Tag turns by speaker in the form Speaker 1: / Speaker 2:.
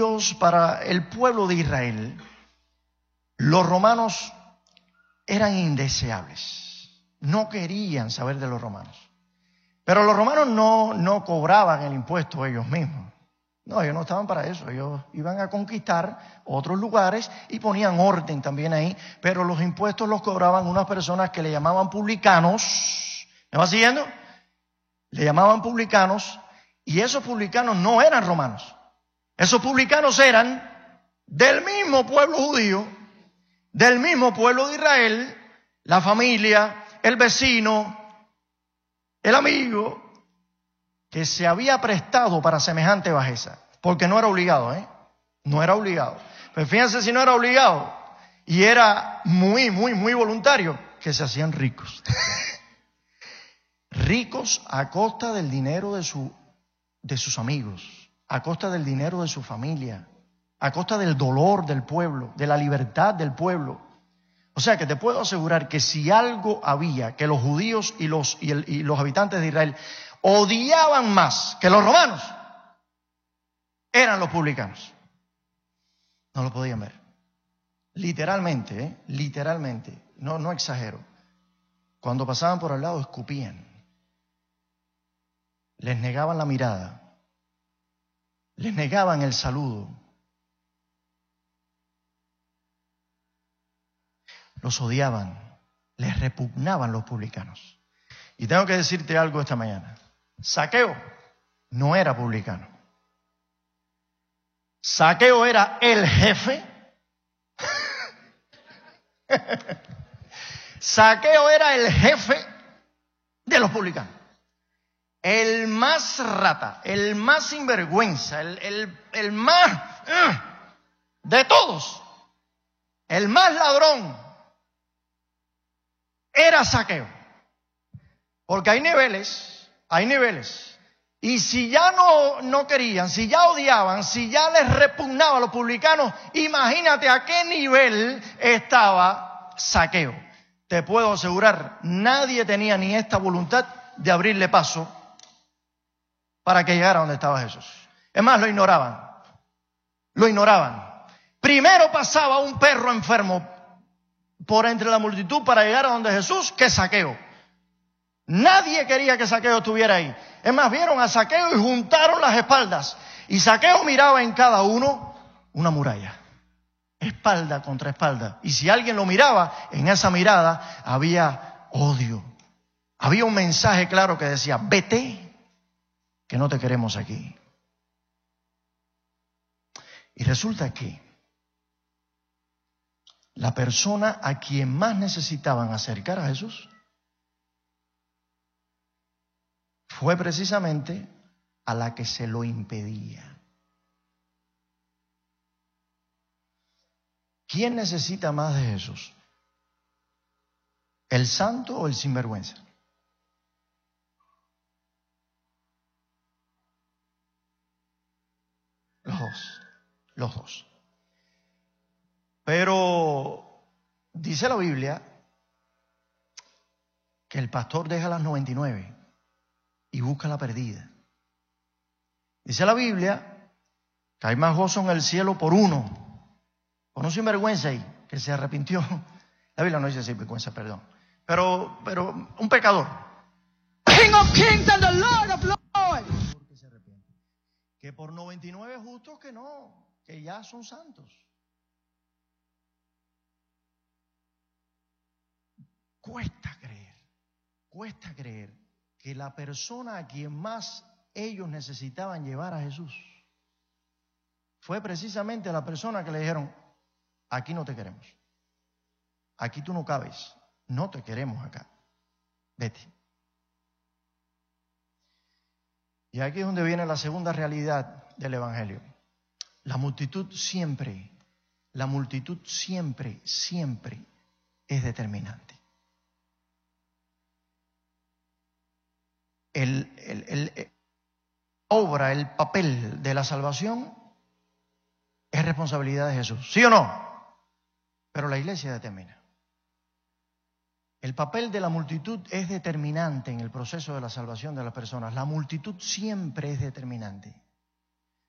Speaker 1: Dios para el pueblo de Israel, los romanos eran indeseables. No querían saber de los romanos. Pero los romanos no cobraban el impuesto ellos mismos. No, ellos no estaban para eso. Ellos iban a conquistar otros lugares y ponían orden también ahí. Pero los impuestos los cobraban unas personas que le llamaban publicanos. ¿Me va siguiendo? Le llamaban publicanos. Y esos publicanos no eran romanos. Esos publicanos eran del mismo pueblo judío, del mismo pueblo de Israel, la familia, el vecino, el amigo, que se había prestado para semejante bajeza. Porque no era obligado, No era obligado. Pero fíjense si no era obligado y era muy voluntario, que se hacían ricos. Ricos a costa del dinero de sus amigos, a costa del dinero de su familia, a costa del dolor del pueblo, de la libertad del pueblo. O sea que te puedo asegurar que si algo había que los judíos y los habitantes de Israel odiaban más que los romanos, eran los publicanos. No lo podían ver. Literalmente, no exagero. Cuando pasaban por al lado escupían. Les negaban la mirada. Les negaban el saludo. Los odiaban. Les repugnaban los publicanos. Y tengo que decirte algo esta mañana. Zaqueo no era publicano. Zaqueo era el jefe. Zaqueo era el jefe de los publicanos. El más rata, el más sinvergüenza, el más de todos, el más ladrón, era Zaqueo. Porque hay niveles. Y si ya no querían, si ya odiaban, si ya les repugnaba a los publicanos, imagínate a qué nivel estaba Zaqueo. Te puedo asegurar, nadie tenía ni esta voluntad de abrirle paso para que llegara donde estaba Jesús. Es más, lo ignoraban. Primero pasaba un perro enfermo por entre la multitud para llegar a donde Jesús que Zaqueo. Nadie quería que Zaqueo estuviera ahí. Es más, vieron a Zaqueo y juntaron las espaldas. Y Zaqueo miraba en cada uno una muralla. Espalda contra espalda. Y si alguien lo miraba, en esa mirada había odio. Había un mensaje claro que decía, vete, que no te queremos aquí. Y resulta que la persona a quien más necesitaban acercar a Jesús fue precisamente a la que se lo impedía. ¿Quién necesita más de Jesús? ¿El santo o el sinvergüenza? Los dos. Pero dice la Biblia que el pastor deja las 99 y busca la perdida. Dice la Biblia que hay más gozo en el cielo por un sinvergüenza ahí que se arrepintió. La Biblia no dice sinvergüenza, perdón. Pero un pecador.
Speaker 2: King of Kings and the Lord of Lords.
Speaker 1: Que se arrepiente. Que por 99 justos que no, que ya son santos. Cuesta creer que la persona a quien más ellos necesitaban llevar a Jesús fue precisamente la persona que le dijeron, aquí no te queremos, aquí tú no cabes, no te queremos acá, vete. Y aquí es donde viene la segunda realidad del Evangelio. La multitud siempre es determinante. El papel de la salvación es responsabilidad de Jesús, ¿sí o no? Pero la iglesia determina. El papel de la multitud es determinante en el proceso de la salvación de las personas. La multitud siempre es determinante.